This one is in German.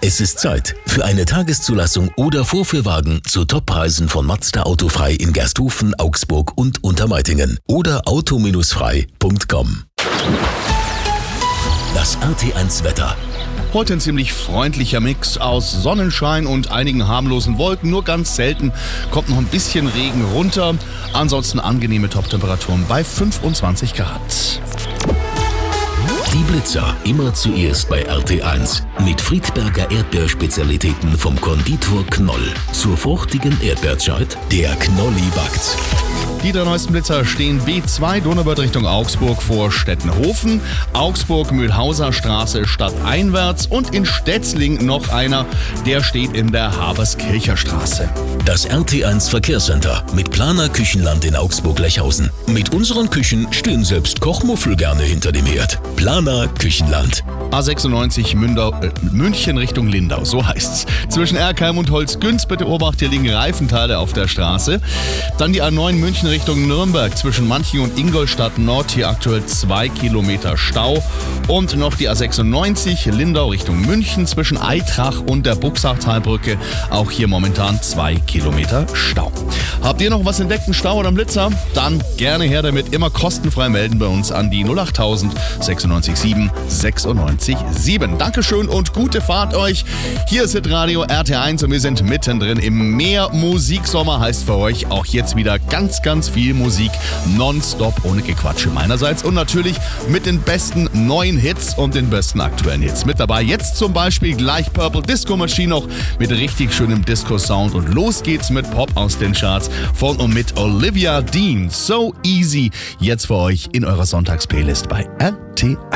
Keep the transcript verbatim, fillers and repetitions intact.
Es ist Zeit für eine Tageszulassung oder Vorführwagen zu Toppreisen von Mazda Autofrei in Gersthofen, Augsburg und Untermeitingen oder auto frei punkt com. Das R T eins Wetter. Heute ein ziemlich freundlicher Mix aus Sonnenschein und einigen harmlosen Wolken. Nur ganz selten kommt noch ein bisschen Regen runter. Ansonsten angenehme Toptemperaturen bei fünfundzwanzig Grad. Die Blitzer immer zuerst bei R T eins. Mit Friedberger Erdbeerspezialitäten vom Konditor Knoll. Zur fruchtigen Erdbeerzeit, der Knolli backt. Die drei neuesten Blitzer stehen B zwei Donauwörth Richtung Augsburg vor Stettenhofen, Augsburg-Mühlhauser Straße stadteinwärts und in Stetzling noch einer, der steht in der Haberskircher Straße. Das R T eins Verkehrscenter mit Planer Küchenland in Augsburg-Lechhausen. Mit unseren Küchen stehen selbst Kochmuffel gerne hinter dem Herd. Planer Küchenland. A sechsundneunzig Mündau, äh, München Richtung Lindau, so heißt's. Zwischen Erkheim und Holzgünz, bitte Obacht, hier liegen Reifenteile auf der Straße. Dann die A neun München Richtung Nürnberg, zwischen Manching und Ingolstadt Nord, hier aktuell zwei Kilometer Stau. Und noch die A sechsundneunzig Lindau Richtung München, zwischen Eitrach und der Buxachtalbrücke, auch hier momentan zwei Kilometer Stau. Habt ihr noch was entdeckt, einen Stau oder einen Blitzer? Dann gerne her damit, immer kostenfrei melden bei uns an die null achttausend sechsundneunzig sieben sechsundneunzig sieben. Dankeschön und gute Fahrt euch. Hier ist Hitradio R T eins und wir sind mittendrin im Meer-Musiksommer. Heißt für euch auch jetzt wieder ganz, ganz viel Musik nonstop ohne Gequatsche meinerseits und natürlich mit den besten neuen Hits und den besten aktuellen Hits mit dabei. Jetzt zum Beispiel gleich Purple Disco Machine noch mit richtig schönem Disco-Sound und los geht's mit Pop aus den Charts von und mit Olivia Dean. So easy jetzt für euch in eurer Sonntags-Playlist bei R T eins.